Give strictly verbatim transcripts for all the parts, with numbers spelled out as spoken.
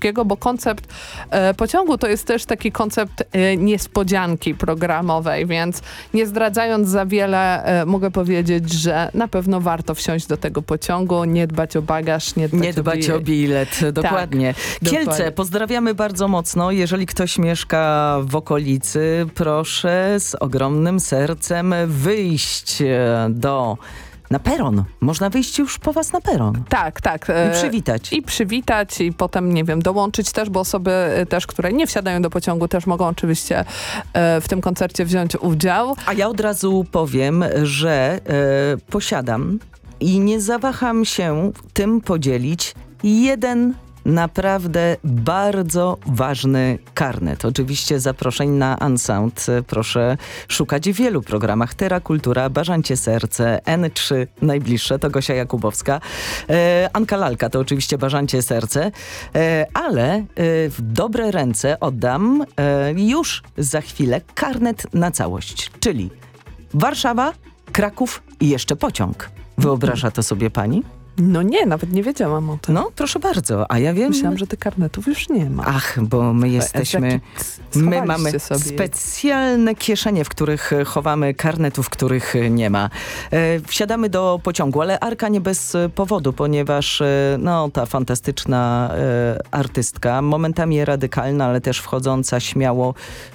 wszystkiego, bo koncept e, pociągu to jest też taki koncept e, niespodzianki programowej, więc nie zdradzając za wiele, e, mogę powiedzieć, że na pewno warto wsiąść do tego pociągu, nie dbać o bagaż, nie dbać, nie dbać o bilet. Dokładnie. Tak, Kielce, dokładnie. pozdrawiamy bardzo mocno. Jeżeli ktoś mieszka w okolicy, proszę z ogromnym sercem wyjść do... Na peron. Można wyjść już po was na peron. Tak, tak. I przywitać. I przywitać i potem, nie wiem, dołączyć też, bo osoby też, które nie wsiadają do pociągu, też mogą oczywiście w tym koncercie wziąć udział. A ja od razu powiem, że e, posiadam i nie zawaham się tym podzielić jeden naprawdę bardzo ważny karnet. Oczywiście zaproszeń na Unsound proszę szukać w wielu programach. Terra Kultura, Bażancie Serce, N trzy najbliższe, to Gosia Jakubowska. E, Anka Lalka to oczywiście Bażancie Serce, e, ale e, w dobre ręce oddam e, już za chwilę karnet na całość, czyli Warszawa, Kraków i jeszcze pociąg. Wyobraża to sobie pani? No nie, nawet nie wiedziałam o tym. No, proszę bardzo, a ja wiem... Myślałam, że tych karnetów już nie ma. Ach, bo my jesteśmy... My mamy sobie. specjalne kieszenie, w których chowamy karnetów, których nie ma. E, wsiadamy do pociągu, ale Arka nie bez powodu, ponieważ e, no, ta fantastyczna e, artystka, momentami radykalna, ale też wchodząca śmiało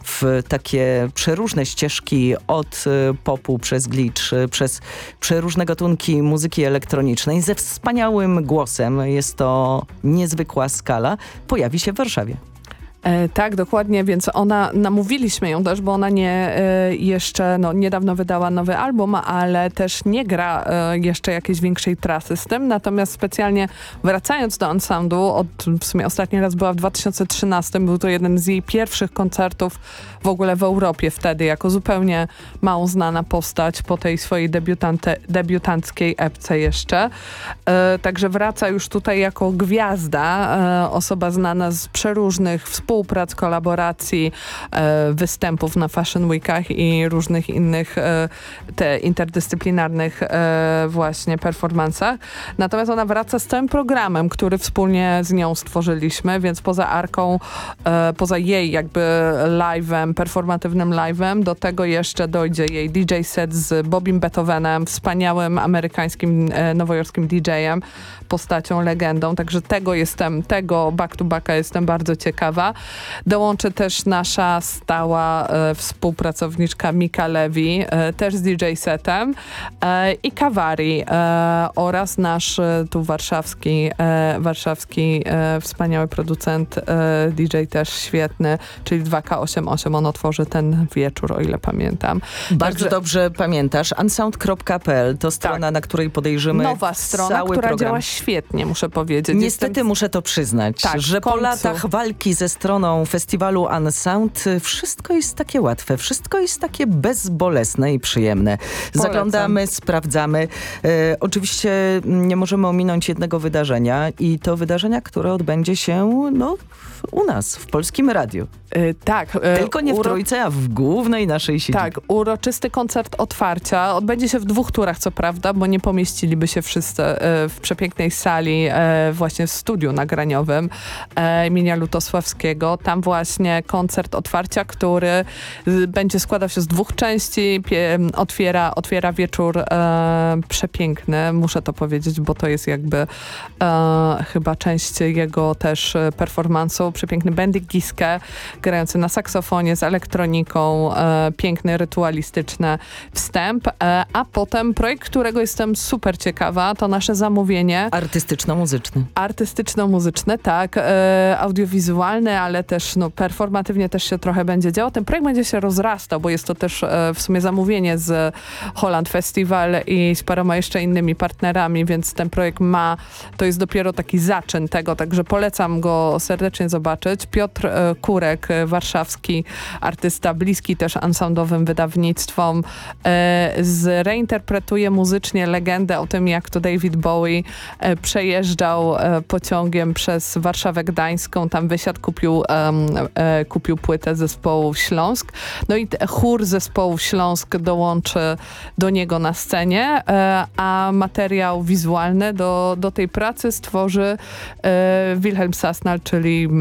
w takie przeróżne ścieżki od e, popu przez glitch, e, przez przeróżne gatunki muzyki elektronicznej, ze wspaniałym głosem, jest to niezwykła skala, pojawi się w Warszawie. E, tak, dokładnie, więc ona, namówiliśmy ją też, bo ona nie e, jeszcze, no niedawno wydała nowy album, ale też nie gra e, jeszcze jakiejś większej trasy z tym, natomiast specjalnie wracając do Unsoundu, od, w sumie ostatni raz była w dwa tysiące trzynastym, był to jeden z jej pierwszych koncertów w ogóle w Europie wtedy, jako zupełnie mało znana postać po tej swojej debiutante, debiutanckiej epce jeszcze. E, także wraca już tutaj jako gwiazda, e, osoba znana z przeróżnych współprac, kolaboracji, e, występów na Fashion Weekach i różnych innych e, te interdyscyplinarnych e, właśnie performansach. Natomiast ona wraca z całym programem, który wspólnie z nią stworzyliśmy, więc poza Arką, e, poza jej jakby live'em, performatywnym live'em, do tego jeszcze dojdzie jej D J set z Bobim Beethovenem, wspaniałym amerykańskim, e, nowojorskim D J-em, postacią, legendą. Także tego jestem, tego back to backa jestem bardzo ciekawa. Dołączy też nasza stała e, współpracowniczka Mika Levy, e, też z D J setem e, i Kawari e, oraz nasz e, tu warszawski, e, warszawski e, wspaniały producent, e, D J też świetny, czyli dwa K osiemdziesiąt osiem. On otworzy ten wieczór, o ile pamiętam. Bardzo Także, dobrze pamiętasz. unsound kropka p l to strona, tak, na której podejrzymy nowa strona, cały która program. działa świetnie, muszę powiedzieć. Niestety Jestem... muszę to przyznać, tak, że po końcu. latach walki ze stroną festiwalu Unsound wszystko jest takie łatwe, wszystko jest takie bezbolesne i przyjemne. Polecam. Zaglądamy, sprawdzamy. E, oczywiście nie możemy ominąć jednego wydarzenia i to wydarzenia, które odbędzie się no, u nas, w Polskim Radiu. Yy, tak. Yy, Tylko nie w uro... Trójce, a w głównej naszej siedzibie. Tak, uroczysty koncert otwarcia. Odbędzie się w dwóch turach, co prawda, bo nie pomieściliby się wszyscy yy, w przepięknej sali, yy, właśnie w studiu nagraniowym yy, imienia Lutosławskiego. Tam właśnie koncert otwarcia, który yy, będzie składał się z dwóch części. Pie, otwiera, otwiera wieczór yy, przepiękny, muszę to powiedzieć, bo to jest jakby yy, chyba część jego też performansu. Przepiękny Bendik Giske, grający na saksofonie z elektroniką, e, piękny, rytualistyczny wstęp, e, a potem projekt, którego jestem super ciekawa, to nasze zamówienie. Artystyczno-muzyczny. Artystyczno-muzyczne, tak, e, audiowizualne, ale też no, performatywnie też się trochę będzie działo. Ten projekt będzie się rozrastał, bo jest to też e, w sumie zamówienie z Holland Festival i z paroma jeszcze innymi partnerami, więc ten projekt ma, to jest dopiero taki zaczyn tego, także polecam go serdecznie zobaczyć. Piotr e, Kurek, warszawski artysta, bliski też unsoundowym wydawnictwom, e, zreinterpretuje muzycznie legendę o tym, jak to David Bowie e, przejeżdżał e, pociągiem przez Warszawę Gdańską, tam wysiadł, kupił, e, kupił płytę zespołu Śląsk. No i chór zespołu Śląsk dołączy do niego na scenie, e, a materiał wizualny do, do tej pracy stworzy e, Wilhelm Sasnal, czyli